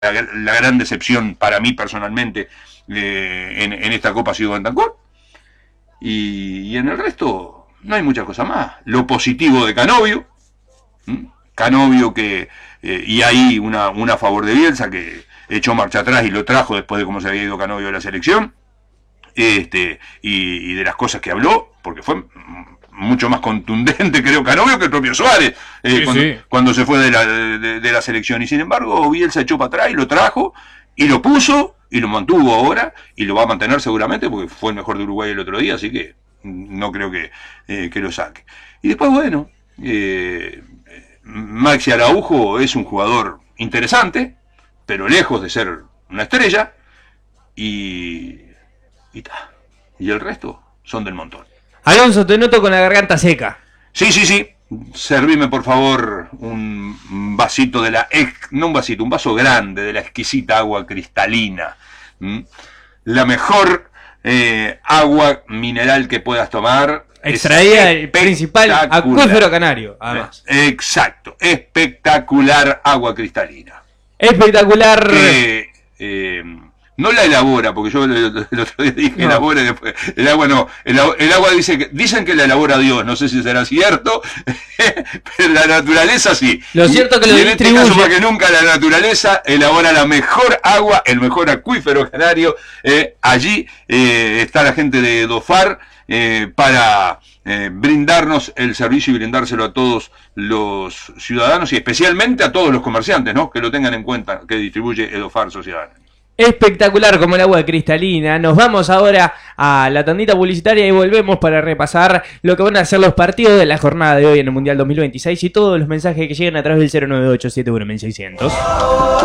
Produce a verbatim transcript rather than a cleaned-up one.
la, la gran decepción para mí personalmente eh, en, en esta Copa ha sido Bentancur. Y, y en el resto no hay mucha cosa más. Lo positivo de Canovio, ¿m? Canovio que, eh, y ahí una, una a favor de Bielsa, que echó marcha atrás y lo trajo después de cómo se había ido Canovio de la selección, este, y, y de las cosas que habló, porque fue mucho más contundente, creo, Canovio que el propio Suárez, eh, sí, cuando, sí. cuando se fue de la, de, de la selección. Y sin embargo, Bielsa echó para atrás y lo trajo, y lo puso, y lo mantuvo ahora, y lo va a mantener seguramente, porque fue el mejor de Uruguay el otro día, así que no creo que, eh, que lo saque. Y después, bueno, eh, Maxi Araujo es un jugador interesante, pero lejos de ser una estrella, y, y, ta, y el resto son del montón. Alonso, te noto con la garganta seca. Sí, sí, sí. Servime, por favor, un vasito de la... No un vasito, un vaso grande de la exquisita agua cristalina. ¿Mm? La mejor eh, agua mineral que puedas tomar. Extraída del principal acuífero canario, además. Exacto. Espectacular agua cristalina. Espectacular. Que, eh, no la elabora, porque yo el, el otro día dije no. elabora y después. El agua no. El, el agua dice que, dicen que la elabora Dios, no sé si será cierto, pero la naturaleza sí. Lo cierto que lo y en distribuye. este caso, porque nunca la naturaleza elabora la mejor agua, el mejor acuífero canario. Eh, allí eh, está la gente de Dofar eh, para eh, brindarnos el servicio y brindárselo a todos los ciudadanos y especialmente a todos los comerciantes, ¿no? Que lo tengan en cuenta, que distribuye Edofar Sociedad. Espectacular como el agua cristalina. Nos vamos ahora a la tandita publicitaria y volvemos para repasar lo que van a ser los partidos de la jornada de hoy en el Mundial dos mil veintiséis y todos los mensajes que llegan a través del cero nueve ocho siete uno seiscientos.